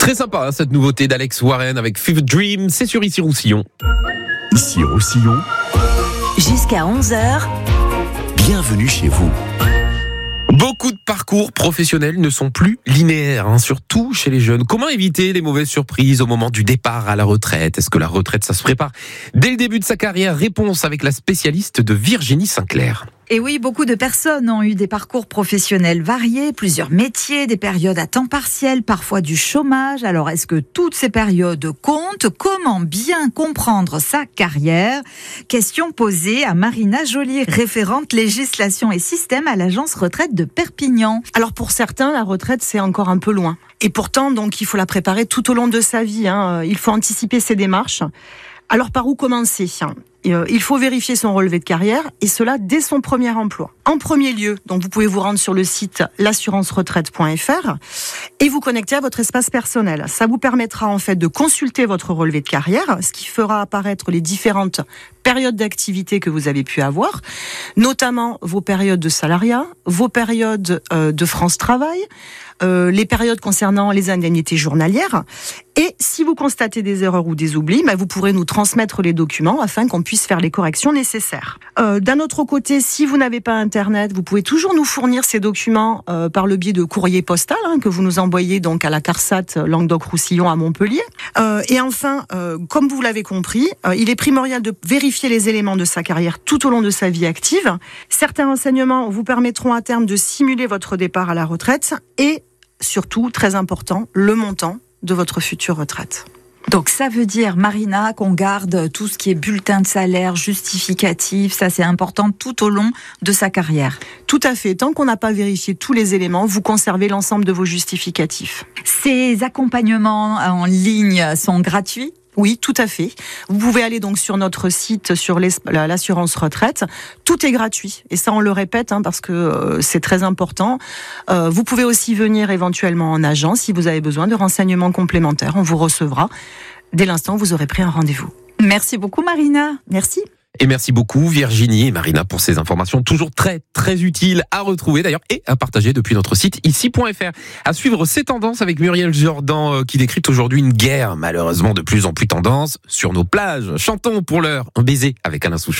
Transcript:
Très sympa cette nouveauté d'Alex Warren avec Fever Dream, c'est sur Ici Roussillon. Ici Roussillon, Jusqu'à 11h, bienvenue chez vous. Beaucoup de parcours professionnels ne sont plus linéaires, surtout chez les jeunes. Comment éviter les mauvaises surprises au moment du départ à la retraite ? Est-ce que la retraite, ça se prépare dès le début de sa carrière ? Réponse avec la spécialiste de Virginie Sinclair. Et oui, beaucoup de personnes ont eu des parcours professionnels variés, plusieurs métiers, des périodes à temps partiel, parfois du chômage. Alors, est-ce que toutes ces périodes comptent ? Comment bien comprendre sa carrière ? Question posée à Marina Joly, référente législation et système à l'agence retraite de Perpignan. Alors pour certains, la retraite, c'est encore un peu loin. Et pourtant, donc, il faut la préparer tout au long de sa vie. Il faut anticiper ses démarches. Alors par où commencer ? Il faut vérifier son relevé de carrière et cela dès son premier emploi. En premier lieu, donc vous pouvez vous rendre sur le site l'assurance-retraite.fr et vous connecter à votre espace personnel. Ça vous permettra en fait de consulter votre relevé de carrière, ce qui fera apparaître les différentes périodes d'activité que vous avez pu avoir, notamment vos périodes de salariat, vos périodes de France Travail, les périodes concernant les indemnités journalières. Et si vous constatez des erreurs ou des oublis, vous pourrez nous transmettre les documents afin qu'on puisse faire les corrections nécessaires. D'un autre côté, si vous n'avez pas Internet, vous pouvez toujours nous fournir ces documents par le biais de courrier postal que vous nous envoyez donc à la CARSAT Languedoc-Roussillon à Montpellier. Et enfin, comme vous l'avez compris, il est primordial de vérifier les éléments de sa carrière tout au long de sa vie active. Certains renseignements vous permettront à terme de simuler votre départ à la retraite et surtout, très important, le montant de votre future retraite. Donc ça veut dire, Marina, qu'on garde tout ce qui est bulletin de salaire, justificatif, ça c'est important tout au long de sa carrière. Tout à fait. Tant qu'on n'a pas vérifié tous les éléments, vous conservez l'ensemble de vos justificatifs. Ces accompagnements en ligne sont gratuits ? Oui, tout à fait. Vous pouvez aller donc sur notre site, sur l'assurance retraite. Tout est gratuit. Et ça, on le répète, parce que c'est très important. Vous pouvez aussi venir éventuellement en agence si vous avez besoin de renseignements complémentaires. On vous recevra dès l'instant où vous aurez pris un rendez-vous. Merci beaucoup, Marina. Merci. Et merci beaucoup Virginie et Marina pour ces informations toujours très très utiles à retrouver d'ailleurs et à partager depuis notre site ici.fr. À suivre ces tendances avec Muriel Jordan qui décrypte aujourd'hui une guerre malheureusement de plus en plus tendance sur nos plages. Chantons pour l'heure un baiser avec Alain Souchon.